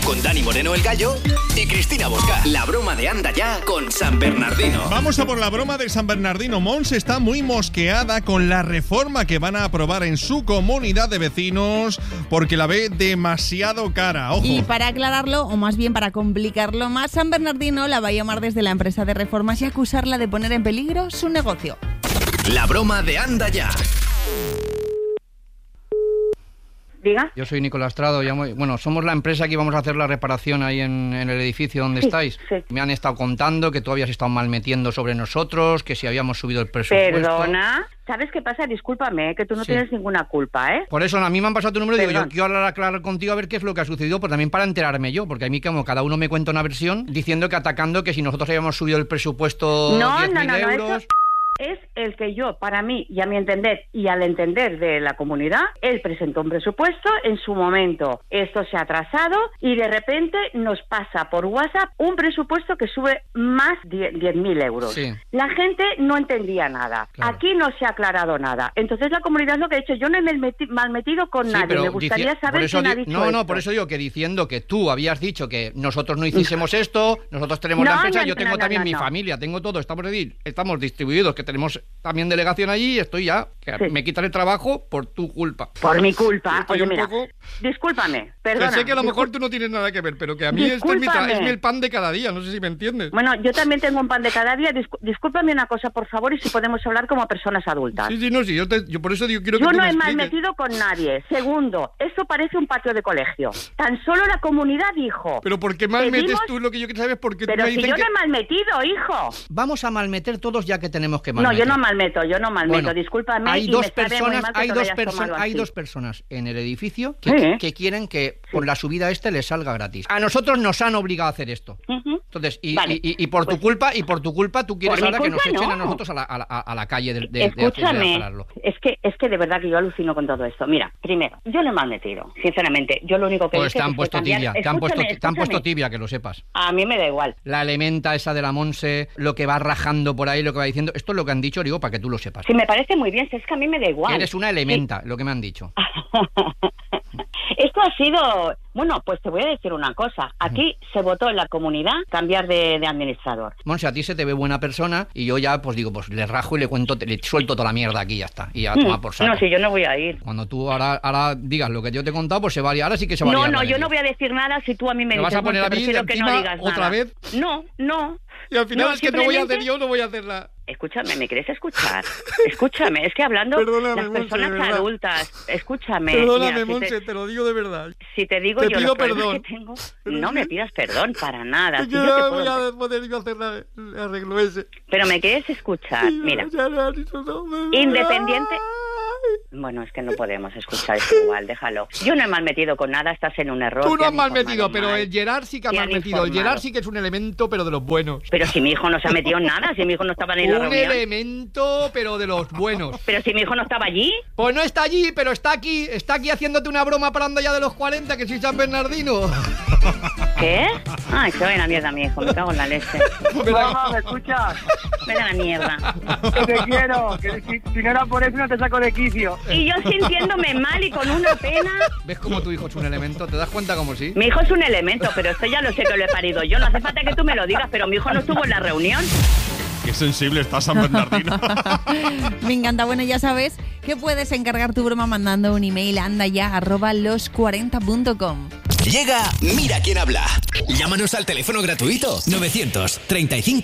con Dani Moreno el Gallo y Cristina Bosca. La broma de Anda Ya con San Bernardino. Vamos a por la broma de San Bernardino. Mons está muy mosqueada con la reforma que van a aprobar en su comunidad de vecinos porque la ve demasiado cara. Ojo. Y para aclararlo, o más bien para complicarlo más, San Bernardino la va a llamar desde la empresa de reformas y acusarla de poner en peligro su negocio. La broma de Anda Ya. Diga. Yo soy Nicolás Trado, somos la empresa que íbamos a hacer la reparación ahí en el edificio donde estáis. Sí. Me han estado contando que tú habías estado mal metiendo sobre nosotros, que si habíamos subido el presupuesto. Perdona, ¿sabes qué pasa? Discúlpame, que tú no tienes ninguna culpa, ¿eh? Por eso a mí me han pasado tu número y digo, Perdón. yo quiero aclarar contigo a ver qué es lo que ha sucedido, pero también para enterarme yo, porque a mí como cada uno me cuenta una versión diciendo que atacando que si nosotros habíamos subido el presupuesto 10.000 euros... Eso es el que yo, para mí, y a mi entender, y al entender de la comunidad, él presentó un presupuesto en su momento. Esto se ha atrasado y de repente nos pasa por WhatsApp un presupuesto que sube más de 10.000 euros. Sí. La gente no entendía nada. Claro. Aquí no se ha aclarado nada. Entonces la comunidad es lo que ha dicho. Yo no me he mal metido con Sí, nadie. pero Me gustaría saber quién ha dicho No, esto. por eso digo que diciendo que tú habías dicho que nosotros no hiciésemos esto, nosotros tenemos la empresa, yo tengo también mi familia, tengo todo, estamos distribuidos, que tenemos también delegación allí y estoy ya, que me quitan el trabajo por tu culpa. Por mi culpa. Estoy Oye, un mira, poco... discúlpame, perdona. Que sé que a lo mejor tú no tienes nada que ver, pero que a mí este es el pan de cada día, no sé si me entiendes. Bueno, yo también tengo un pan de cada día. Discúlpame una cosa, por favor, y si podemos hablar como personas adultas. Sí, yo por eso digo, quiero que Yo tú no me he mal expliques. metido con nadie. Segundo, esto parece un patio de colegio. Tan solo la comunidad dijo... Pero ¿por qué mal pedimos- metes tú lo que yo quiero saber? Porque tú Pero me si dicen yo que... no he mal metido, hijo. Vamos a malmeter todos ya que tenemos que No, malmeter. yo no malmeto. Bueno, Discúlpame. hay y dos me sabe muy personas, mal que hay te lo dos hayas tomado personas, hay así. dos personas en el edificio Sí. que quieren que por la subida les salga gratis. A nosotros nos han obligado a hacer esto. Ujú. Entonces, Vale. y por tu culpa, tú quieres Por mi ahora que nos culpa, echen no. a nosotros a la calle de Escúchame, pararlo. es que de verdad que yo alucino con todo esto. Mira, primero, yo no he mal metido, sinceramente. Yo lo único que Pues hice te han fue puesto cambiar- tibia, te han puesto tibia, que lo sepas. A mí me da igual. La elementa esa de la Monse, lo que va rajando por ahí, lo que va diciendo, esto es lo que han dicho, digo, para que tú lo sepas. Si me parece muy bien, si es que a mí me da igual. Eres una elementa, lo que me han dicho. Esto ha sido... Bueno, pues te voy a decir una cosa. Aquí se votó en la comunidad cambiar de administrador. Monse, a ti se te ve buena persona y yo ya, pues digo, pues le rajo y le suelto toda la mierda aquí y ya está. Y ya toma por saco. No, si yo no voy a ir. Cuando tú ahora digas lo que yo te he contado, pues se va a liar. Ahora sí que se va a liar. No, yo no voy a decir nada si tú a mí me ¿Me dices... vas a poner a mí prefiero que no encima digas otra nada. vez? No. Y al final No, es que no voy a hacer simplemente- yo, no voy a hacer nada. Escúchame, ¿me quieres escuchar? Escúchame, es que hablando Perdóname, las Monse, personas de verdad. adultas, escúchame. Perdóname, mira, Monse, te lo digo de verdad. si te digo te yo pido los problemas perdón. que tengo, Pero no sí. me pidas perdón para nada. Es si que yo te no puedo- voy a poder yo hacer el arreglo ese. Pero me quieres escuchar, mira, independiente... Bueno, es que no podemos escuchar esto igual, déjalo. Yo no he mal metido con nada, estás en un error. Tú te no has han mal informado metido, pero mal. el Gerard sí que ha Te mal han metido. El informado. Gerard sí que es un elemento, pero de los buenos. Pero si mi hijo no se ha metido en nada, si mi hijo no estaba ni en la Un reunión. elemento, pero de los buenos. Pero si mi hijo no estaba allí. Pues no está allí, pero está aquí haciéndote una broma para Anda Ya de los 40, que soy San Bernardino. ¿Qué? Ay, que vaya la mierda, mi hijo, me cago en la leche. Mamá, ¿me escuchas? Vete a la mierda. Que te quiero, que si no era por eso no te saco de quicio. Y yo sintiéndome mal y con una pena. ¿Ves cómo tu hijo es un elemento? ¿Te das cuenta como sí? Mi hijo es un elemento, pero esto ya lo sé que lo he parido yo. No hace falta que tú me lo digas, pero mi hijo no estuvo en la reunión. Qué sensible está San Bernardino. Me encanta. Bueno, ya sabes que puedes encargar tu broma mandando un email a andaya@los40.com. Llega Mira quién habla. Llámanos al teléfono gratuito 935